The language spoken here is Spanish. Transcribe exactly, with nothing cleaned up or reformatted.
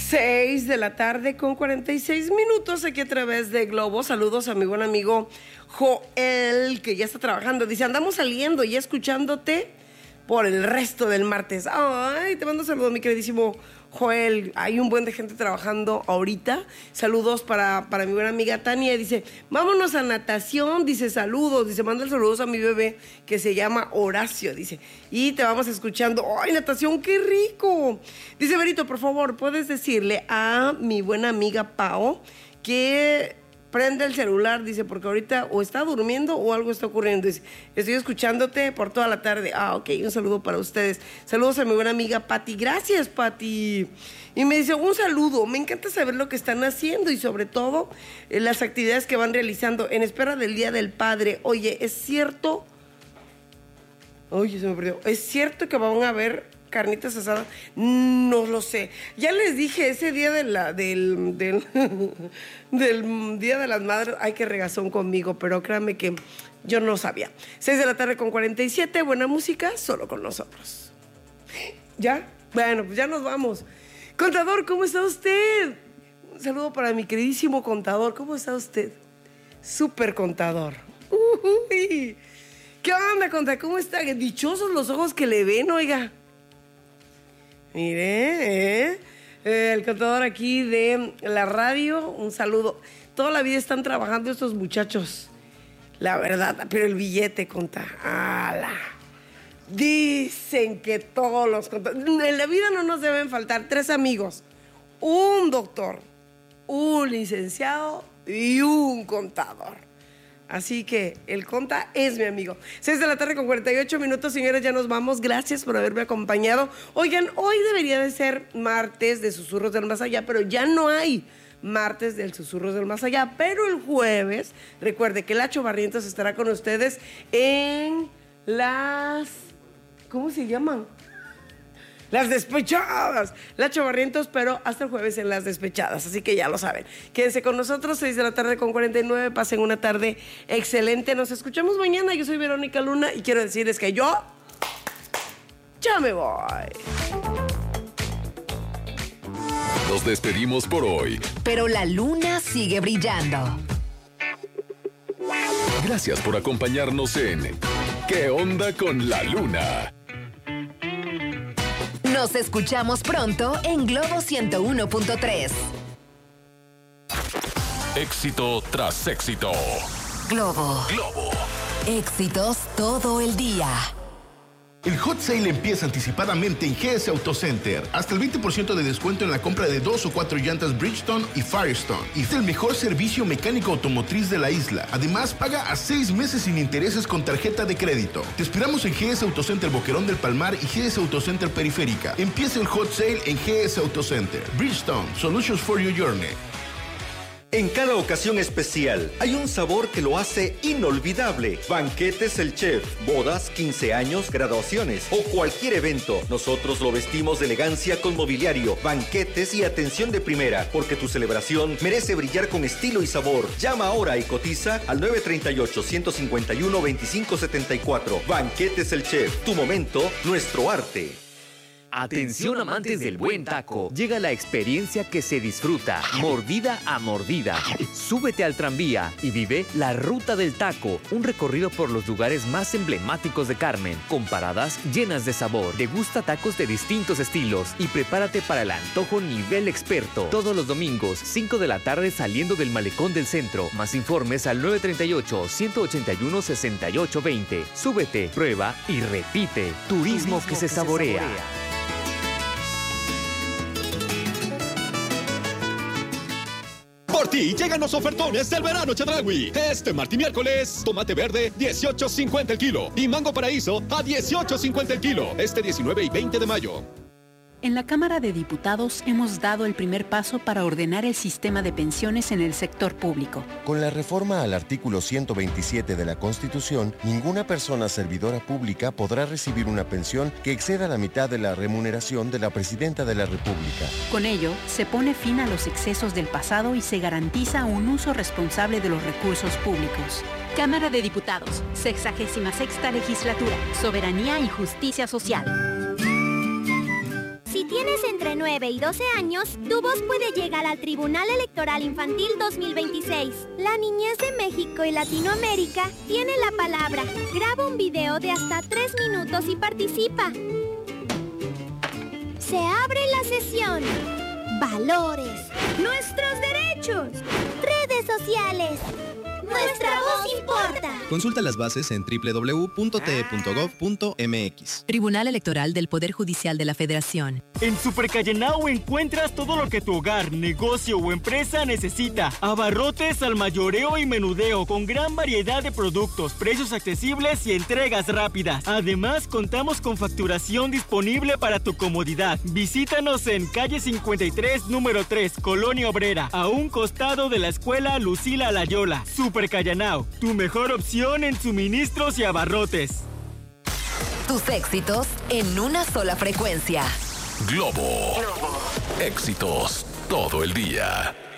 seis de la tarde con cuarenta y seis minutos aquí a través de Globo. Saludos a mi buen amigo Joel, que ya está trabajando. Dice, andamos saliendo y escuchándote por el resto del martes. Ay, te mando saludos, mi queridísimo Joel. Hay un buen de gente trabajando ahorita. Saludos para, para mi buena amiga Tania. Dice, vámonos a natación. Dice, saludos. Dice, manda saludos a mi bebé que se llama Horacio. Dice, y te vamos escuchando. Ay, natación, qué rico. Dice, Berito, por favor, ¿puedes decirle a mi buena amiga Pao que prende el celular? Dice, porque ahorita o está durmiendo o algo está ocurriendo. Dice, estoy escuchándote por toda la tarde. Ah, ok, un saludo para ustedes. Saludos a mi buena amiga Pati. Gracias, Pati. Y me dice, un saludo. Me encanta saber lo que están haciendo y sobre todo eh, las actividades que van realizando en espera del Día del Padre. Oye, ¿es cierto? Oye, se me perdió. ¿Es cierto que van a haber carnitas asadas? No lo sé. Ya les dije, ese día de la, del, del, del Día de las Madres, ay, qué regazón conmigo, pero créanme que yo no sabía. seis de la tarde con cuarenta y siete, buena música, solo con nosotros. ¿Ya? Bueno, pues ya nos vamos. Contador, ¿cómo está usted? Un saludo para mi queridísimo contador. ¿Cómo está usted? Súper contador. Uy. ¿Qué onda, contador? ¿Cómo está? Dichosos los ojos que le ven, oiga. Mire, ¿eh? Eh, el contador aquí de la radio, un saludo. Toda la vida están trabajando estos muchachos, la verdad, pero el billete, conta. ¡Ala! Dicen que todos los contadores, en la vida no nos deben faltar tres amigos, un doctor, un licenciado y un contador. Así que el conta es mi amigo. seis de la tarde con cuarenta y ocho minutos, señores, ya nos vamos. Gracias por haberme acompañado. Oigan, hoy debería de ser martes de Susurros del Más Allá, pero ya no hay martes del Susurros del Más Allá. Pero el jueves, recuerde que Lacho Barrientos estará con ustedes en las... ¿Cómo se llaman? Las Despechadas. Lacho Barrientos, pero hasta el jueves en Las Despechadas. Así que ya lo saben. Quédense con nosotros, seis de la tarde con cuarenta y nueve. Pasen una tarde excelente. Nos escuchamos mañana. Yo soy Verónica Luna y quiero decirles que yo ya me voy. Nos despedimos por hoy. Pero la luna sigue brillando. Gracias por acompañarnos en ¿Qué onda con la luna? Nos escuchamos pronto en Globo ciento uno punto tres. Éxito tras éxito. Globo. Globo. Éxitos todo el día. El Hot Sale empieza anticipadamente en G S Auto Center. Hasta el veinte por ciento de descuento en la compra de dos o cuatro llantas Bridgestone y Firestone. Y es el mejor servicio mecánico automotriz de la isla. Además, paga a seis meses sin intereses con tarjeta de crédito. Te esperamos en G S Auto Center Boquerón del Palmar y G S Auto Center Periférica. Empieza el Hot Sale en G S Auto Center. Bridgestone, Solutions for Your Journey. En cada ocasión especial hay un sabor que lo hace inolvidable. Banquetes El Chef, bodas, quince años, graduaciones o cualquier evento. Nosotros lo vestimos de elegancia con mobiliario, banquetes y atención de primera, porque tu celebración merece brillar con estilo y sabor. Llama ahora y cotiza al nueve tres ocho, uno cinco uno, dos cinco siete cuatro. Banquetes El Chef, tu momento, nuestro arte. Atención amantes del buen taco, llega la experiencia que se disfruta, mordida a mordida. Súbete al tranvía y vive la Ruta del Taco, un recorrido por los lugares más emblemáticos de Carmen, con paradas llenas de sabor. Degusta tacos de distintos estilos y prepárate para el antojo nivel experto. Todos los domingos, cinco de la tarde saliendo del Malecón del Centro. Más informes al nueve tres ocho, uno ocho uno, seis ocho dos cero. Súbete, prueba y repite. Turismo, Turismo que, se, que saborea. se saborea. Por ti llegan los ofertones del verano Chedraui. Este martes y miércoles, tomate verde dieciocho cincuenta el kilo y mango paraíso a dieciocho cincuenta el kilo. Este diecinueve y veinte de mayo. En la Cámara de Diputados hemos dado el primer paso para ordenar el sistema de pensiones en el sector público. Con la reforma al artículo ciento veintisiete de la Constitución, ninguna persona servidora pública podrá recibir una pensión que exceda la mitad de la remuneración de la Presidenta de la República. Con ello, se pone fin a los excesos del pasado y se garantiza un uso responsable de los recursos públicos. Cámara de Diputados, sexagésima sexta legislatura, Soberanía y Justicia Social. Si tienes entre nueve y doce años, tu voz puede llegar al Tribunal Electoral Infantil dos mil veintiséis. La niñez de México y Latinoamérica tiene la palabra. Graba un video de hasta tres minutos y participa. Se abre la sesión. Valores. Nuestros derechos. Redes sociales. Nuestra voz importa. Consulta las bases en doble u doble u doble u punto t e punto gov punto m x. Tribunal Electoral del Poder Judicial de la Federación. En Super Callenao encuentras todo lo que tu hogar, negocio o empresa necesita. Abarrotes al mayoreo y menudeo con gran variedad de productos, precios accesibles y entregas rápidas. Además, contamos con facturación disponible para tu comodidad. Visítanos en calle cincuenta y tres, número tres, Colonia Obrera, a un costado de la escuela Lucila Layola. Super Callenao, tu mejor opción en suministros y abarrotes. Tus éxitos en una sola frecuencia. Globo. Éxitos todo el día.